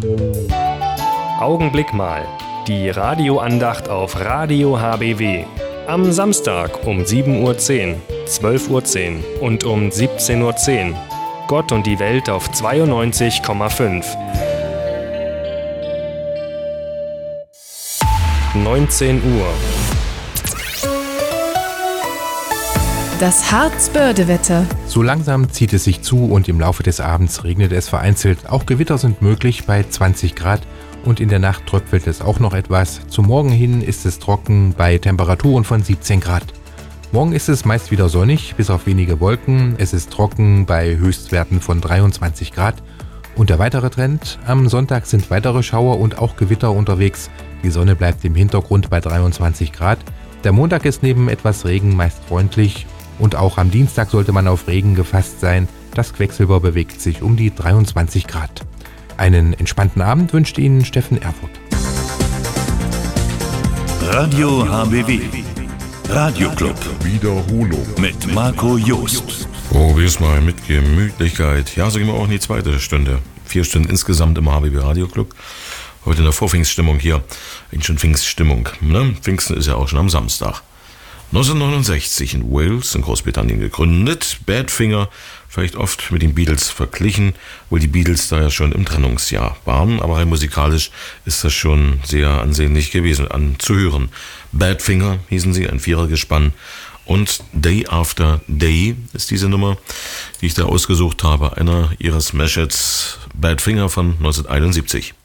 Augenblick mal. Die Radioandacht auf Radio HBW. Am Samstag um 7:10 Uhr, 12:10 Uhr und um 17:10 Uhr. Gott und die Welt auf 92,5. 19 Uhr. Das Harzbörde-Wetter. So langsam zieht es sich zu und im Laufe des Abends regnet es vereinzelt. Auch Gewitter sind möglich bei 20 Grad und in der Nacht tröpfelt es auch noch etwas. Zum Morgen hin ist es trocken bei Temperaturen von 17 Grad. Morgen ist es meist wieder sonnig, bis auf wenige Wolken. Es ist trocken bei Höchstwerten von 23 Grad. Und der weitere Trend: am Sonntag sind weitere Schauer und auch Gewitter unterwegs. Die Sonne bleibt im Hintergrund bei 23 Grad. Der Montag ist neben etwas Regen meist freundlich. Und auch am Dienstag sollte man auf Regen gefasst sein. Das Quecksilber bewegt sich um die 23 Grad. Einen entspannten Abend wünscht Ihnen Steffen Erfurt. Radio HBW. Radioclub. Wiederholung. Mit Marco Joost. Probier's mal mit Gemütlichkeit. Ja, so gehen wir auch in die zweite Stunde. 4 Stunden insgesamt im HBW Radioclub. Heute in der Vorpfingststimmung hier. Eigentlich schon Pfingststimmung. Ne? Pfingsten ist ja auch schon am Samstag. 1969 in Wales in Großbritannien gegründet. Badfinger, vielleicht oft mit den Beatles verglichen, obwohl die Beatles da ja schon im Trennungsjahr waren, aber rein musikalisch ist das schon sehr ansehnlich gewesen anzuhören. Badfinger hießen sie, ein Vierergespann, und Day After Day ist diese Nummer, die ich da ausgesucht habe, einer ihrer Smash-Hits, Badfinger von 1971.